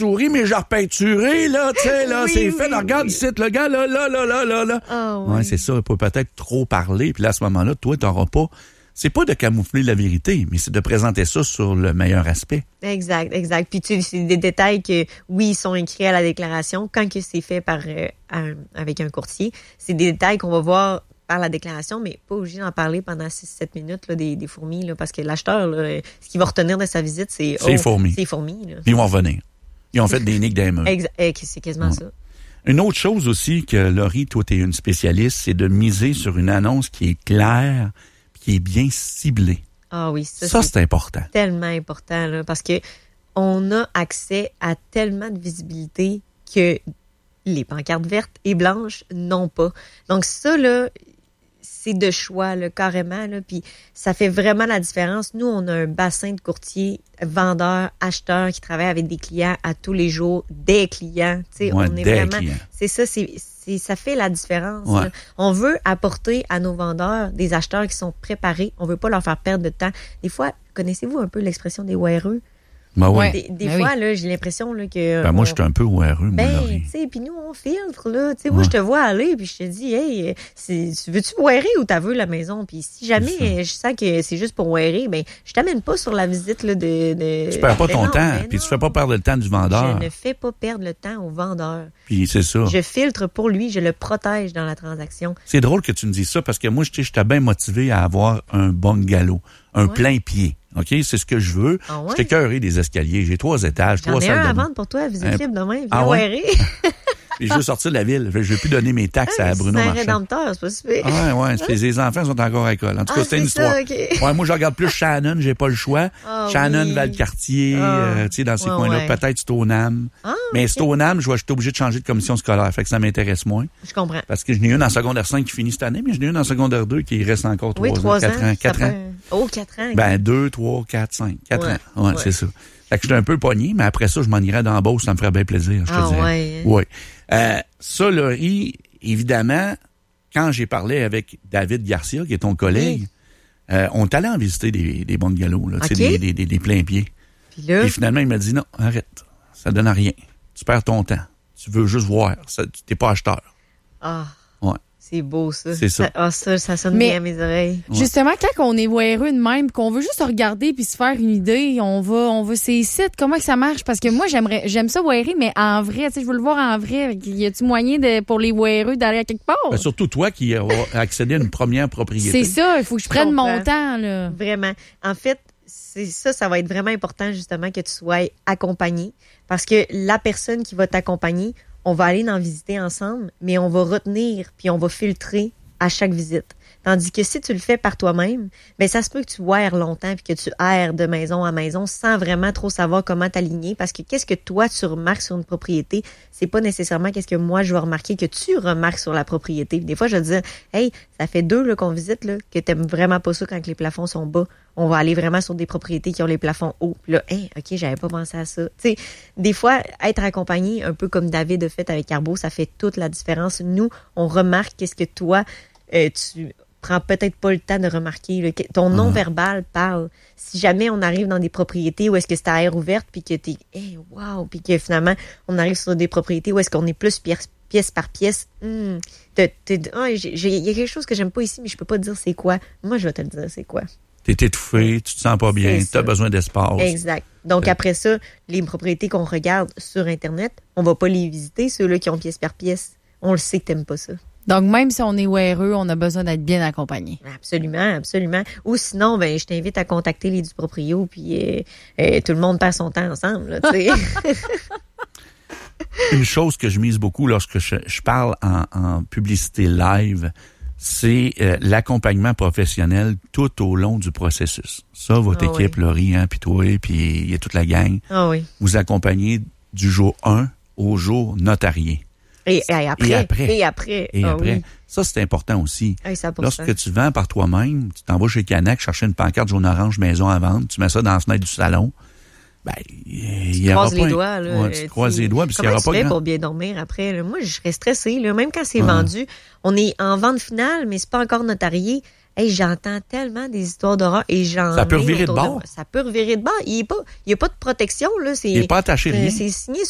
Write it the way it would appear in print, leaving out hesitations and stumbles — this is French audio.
souris, mais j'ai repeinturé, là, tu sais, là, c'est fait. Regarde ici, le gars, là. Oh, ouais, c'est ça, il peut peut-être trop parler, puis là, à ce moment-là, toi, t'auras pas... C'est pas de camoufler la vérité, mais c'est de présenter ça sur le meilleur aspect. Exact. Puis c'est des détails que, oui, ils sont écrits à la déclaration. Quand que c'est fait avec un courtier, c'est des détails qu'on va voir par la déclaration, mais pas obligé d'en parler pendant 6-7 minutes là, des fourmis, là, parce que l'acheteur, là, ce qu'il va retenir de sa visite, c'est les fourmis. C'est les fourmis. Là. Puis ils vont revenir. Ils ont fait des nids d'aimes. C'est quasiment ça. Une autre chose aussi que, Laurie, toi, t'es une spécialiste, c'est de miser sur une annonce qui est claire, qui est bien ciblée. Ah oui, ça c'est important. Tellement important, là, parce que on a accès à tellement de visibilité que les pancartes vertes et blanches n'ont pas. Donc ça, là, c'est de choix, là, carrément. Là, puis ça fait vraiment la différence. Nous, on a un bassin de courtiers, vendeurs, acheteurs qui travaillent avec des clients à tous les jours, des clients. Ouais, on est des vraiment. clients. C'est ça, ça fait la différence. Ouais. Là. On veut apporter à nos vendeurs des acheteurs qui sont préparés. On veut pas leur faire perdre de temps. Des fois, connaissez-vous un peu l'expression des ORE? Ben oui. Des fois, là, j'ai l'impression là, que... moi, je suis un peu ORE, moi, Laurie. tu sais, puis nous, on filtre, là. Tu sais, moi, je te vois aller, puis je te dis, hey, veux-tu ORE ou t'as vu la maison? Puis si jamais je sens que c'est juste pour ORE, ben, je t'amène pas sur la visite, là, Tu perds pas ton temps, puis tu fais pas perdre le temps du vendeur. Je ne fais pas perdre le temps au vendeur. Puis c'est ça. Je filtre pour lui, je le protège dans la transaction. C'est drôle que tu me dises ça, parce que moi, j'étais bien motivé à avoir un bungalow, un plein pied. OK? C'est ce que je veux. Ah ouais? J'étais écœuré des escaliers. J'ai 3 étages, 3 salles de bain. J'en ai un à vendre pour toi, à Visifibre demain. Ah ouais? ORE. Puis je veux sortir de la ville. Je vais plus donner mes taxes à Bruno Marchand. C'est un rédempteur, c'est pas super. Ouais. Les enfants sont encore à l'école. En tout cas, c'était une histoire. Ça, okay. Ouais, moi, je regarde plus Shannon, j'ai pas le choix. Shannon, Valcartier, tu sais, dans ces coins-là. Ouais. Peut-être Stoneham. Mais Stoneham, je vais être obligé de changer de commission scolaire. Fait que ça m'intéresse moins. Je comprends. Parce que je n'ai une en secondaire 5 qui finit cette année, mais je n'ai une en secondaire 2 qui reste encore 3 ans. 4 ans. Oh, 4 ans. Ben, 2, 3, 4, 5. 4 ans. Ouais, c'est ça. Fait que j'étais un peu pogné, mais après ça, je m'en irais dans la Beauce, ça me ferait bien plaisir, je te dirais. Ouais. Ça, Laurie, évidemment, quand j'ai parlé avec David Garcia, qui est ton collègue, on est allé en visiter des bungalows, là, tu sais, des pleins pieds. Puis finalement, il m'a dit non, arrête, ça donne à rien. Tu perds ton temps. Tu veux juste voir. T'es pas acheteur. Ah. Ouais. C'est beau, ça. C'est ça. Ça sonne bien à mes oreilles. Justement, quand on est voyeux de même, qu'on veut juste regarder puis se faire une idée, on va ces sites, comment que ça marche? Parce que moi, j'aime ça voyeux, mais en vrai, tu sais, je veux le voir en vrai. Y a-tu moyen pour les voyeux d'aller à quelque part? Ben, surtout toi qui as accédé à une première propriété. C'est ça, il faut que je prenne mon temps, là. Vraiment. En fait, ça va être vraiment important, justement, que tu sois accompagné. Parce que la personne qui va t'accompagner, on va aller en visiter ensemble, mais on va retenir puis on va filtrer à chaque visite. Tandis que si tu le fais par toi-même, ben ça se peut que tu erres longtemps puis que tu erres de maison à maison sans vraiment trop savoir comment t'aligner, parce que qu'est-ce que toi tu remarques sur une propriété, c'est pas nécessairement qu'est-ce que moi je vais remarquer que tu remarques sur la propriété. Puis des fois je vais te dire, hey, ça fait 2 là, qu'on visite là, que t'aimes vraiment pas ça quand les plafonds sont bas. On va aller vraiment sur des propriétés qui ont les plafonds hauts. Puis là, OK, j'avais pas pensé à ça. Tu sais, des fois, être accompagné, un peu comme David a fait avec Arbo, ça fait toute la différence. Nous, on remarque qu'est-ce que toi, tu prends peut-être pas le temps de remarquer. Là, ton non-verbal parle. Si jamais on arrive dans des propriétés où est-ce que c'est à air ouverte, puis que t'es, wow, puis que finalement, on arrive sur des propriétés où est-ce qu'on est plus pièce par pièce. Il y a quelque chose que j'aime pas ici, mais je peux pas te dire c'est quoi. Moi, je vais te le dire c'est quoi. T'es étouffé, tu te sens pas bien, t'as besoin d'espace. Exact. Donc, après ça, les propriétés qu'on regarde sur Internet, on va pas les visiter, ceux-là qui ont pièce par pièce. On le sait que t'aimes pas ça. Donc, même si on est ORE, on a besoin d'être bien accompagné. Absolument, absolument. Ou sinon, ben, je t'invite à contacter les du proprio, puis tout le monde perd son temps ensemble, là, tu sais. Une chose que je mise beaucoup lorsque je parle en publicité live, c'est l'accompagnement professionnel tout au long du processus. Ça, votre équipe, Laurie, puis toi, puis il y a toute la gang. Vous accompagnez du jour 1 au jour notarié. Et après. Oui. Ça, c'est important aussi. 100%. Lorsque tu vends par toi-même, tu t'en vas chez Canac chercher une pancarte jaune orange maison à vendre, tu mets ça dans la fenêtre du salon, ben, il y aura pas... Tu croises les doigts, là. Ouais, tu croises les doigts, puis il y aura pas... Comment tu fais pour bien dormir après, là? Moi, je serais stressée, là. Même quand c'est vendu, on est en vente finale, mais c'est pas encore notarié. Hey, j'entends tellement des histoires d'horreur et ça peut revirer de bord. Ça peut revirer de bord. Il y a pas de protection, là. Il n'est pas attaché rien. C'est signé